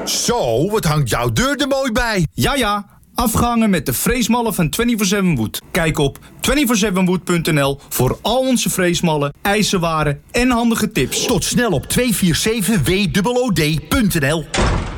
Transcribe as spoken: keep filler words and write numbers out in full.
Zo, wat hangt jouw deur er mooi bij. Ja, ja, afgehangen met de freesmallen van vierentwintig zeven Wood. Kijk op vierentwintig zeven wood punt n l voor al onze freesmallen, ijzerwaren en handige tips. Tot snel op tweehonderdzeventig w o o d punt n l.